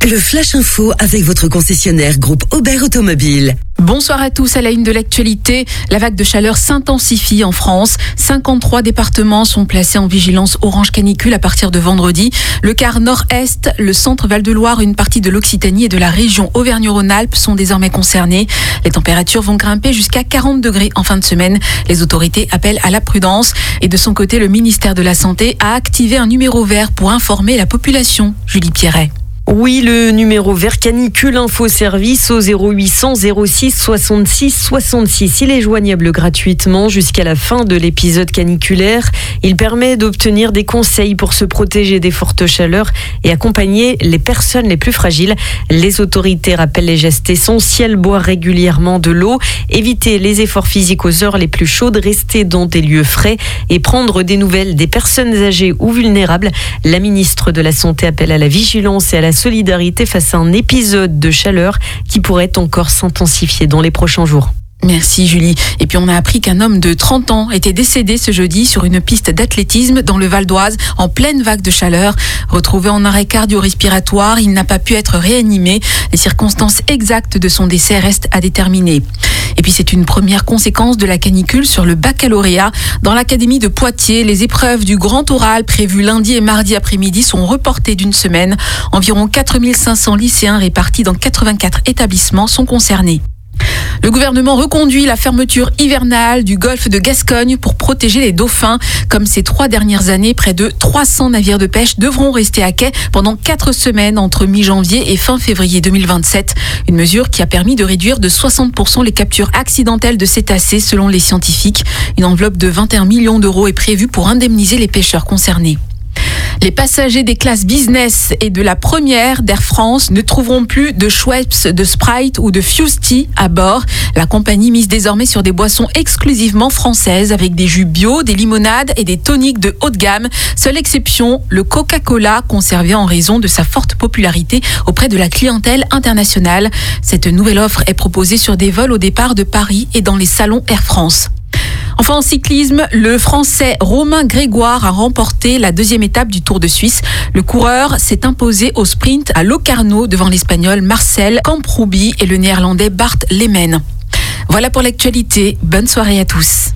Le Flash Info avec votre concessionnaire groupe Aubert Automobile. Bonsoir à tous. À la une de l'actualité, la vague de chaleur s'intensifie en France. 53 départements sont placés en vigilance orange canicule à partir de vendredi. Le quart nord-est, le centre Val-de-Loire, une partie de l'Occitanie et de la région Auvergne-Rhône-Alpes sont désormais concernés. Les températures vont grimper jusqu'à 40 degrés en fin de semaine. Les autorités appellent à la prudence. Et de son côté, le ministère de la Santé a activé un numéro vert pour informer la population. Julie Pierret. Oui, le numéro vert canicule info service au 0800 06 66 66. Il est joignable gratuitement jusqu'à la fin de l'épisode caniculaire. Il permet d'obtenir des conseils pour se protéger des fortes chaleurs et accompagner les personnes les plus fragiles. Les autorités rappellent les gestes essentiels: boire régulièrement de l'eau, éviter les efforts physiques aux heures les plus chaudes, rester dans des lieux frais et prendre des nouvelles des personnes âgées ou vulnérables. La ministre de la Santé appelle à la vigilance et à la solidarité face à un épisode de chaleur qui pourrait encore s'intensifier dans les prochains jours. Merci Julie. Et puis on a appris qu'un homme de 30 ans était décédé ce jeudi sur une piste d'athlétisme dans le Val d'Oise en pleine vague de chaleur. Retrouvé en arrêt cardio-respiratoire, il n'a pas pu être réanimé. Les circonstances exactes de son décès restent à déterminer. Et puis c'est une première conséquence de la canicule sur le baccalauréat. Dans l'académie de Poitiers, les épreuves du grand oral prévues lundi et mardi après-midi sont reportées d'une semaine. Environ 4500 lycéens répartis dans 84 établissements sont concernés. Le gouvernement reconduit la fermeture hivernale du golfe de Gascogne pour protéger les dauphins. Comme ces 3 dernières années, près de 300 navires de pêche devront rester à quai pendant 4 semaines entre mi-janvier et fin février 2027. Une mesure qui a permis de réduire de 60% les captures accidentelles de cétacés selon les scientifiques. Une enveloppe de 21 millions d'euros est prévue pour indemniser les pêcheurs concernés. Les passagers des classes business et de la première d'Air France ne trouveront plus de Schweppes, de Sprite ou de Fuze Tea à bord. La compagnie mise désormais sur des boissons exclusivement françaises avec des jus bio, des limonades et des toniques de haut de gamme. Seule exception, le Coca-Cola, conservé en raison de sa forte popularité auprès de la clientèle internationale. Cette nouvelle offre est proposée sur des vols au départ de Paris et dans les salons Air France. Enfin en cyclisme, le Français Romain Grégoire a remporté la 2e étape du Tour de Suisse. Le coureur s'est imposé au sprint à Locarno devant l'Espagnol Marcel Camprubi et le Néerlandais Bart Lehmann. Voilà pour l'actualité. Bonne soirée à tous.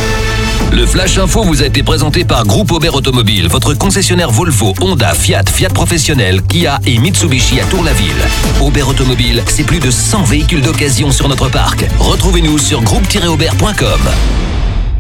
Le Flash Info vous a été présenté par Groupe Aubert Automobile, votre concessionnaire Volvo, Honda, Fiat, Fiat Professionnel, Kia et Mitsubishi à Tour-la-Ville. Aubert Automobile, c'est plus de 100 véhicules d'occasion sur notre parc. Retrouvez-nous sur groupe-aubert.com.